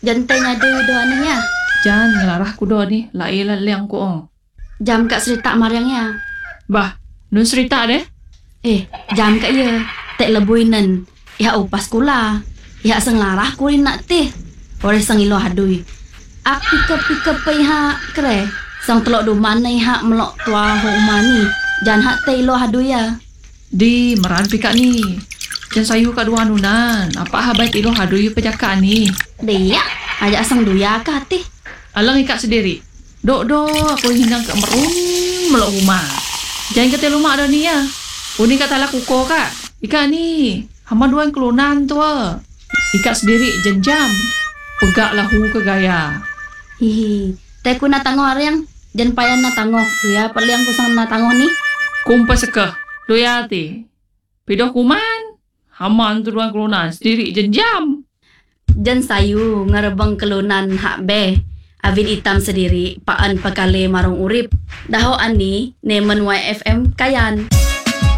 Jantanya ada doa ni ya. Jangan ngelarah ku doa ni. Lai liang ku ong. Jam kat cerita mariangnya. Bah, nun cerita deh. Jam kat ya. Tak lebuinan. Ya upas kula. Ya senglarah ku nak teh. Ore sang ilo hadui. Aku pika ha kere. Sang telok du mana hak melok tua ho mani. Jan hak teh ilo hadui ya. Di meran pika ni. Jangan sayu kat dua nunan. Apa habai ilo hadui pejakan ni. Dia ajak sang duya kah teh. Alang ikat sendiri. Dok aku hindang kat merun melok rumah. Jangan kata lumak dah ni ya. Uni kata lah kuko kak. Ikat ni. Hama dua kelunan tu. Ikat sendiri jenjam. Pegak lahu ke gaya. Hihi. Teh ku nak tangguh ariang. Jan payah nak tangguh. Duya perliang ku sang nak tangguh ni. Kumpas sekeh. Doya ti. Pidoh kuman. Hama tu dua kelunan sendiri jenjam. Jan sayu ngerebang kelunan hak be. Avin hitam sendiri paan pakale marung urip. Daho ani nemen YFM kayan.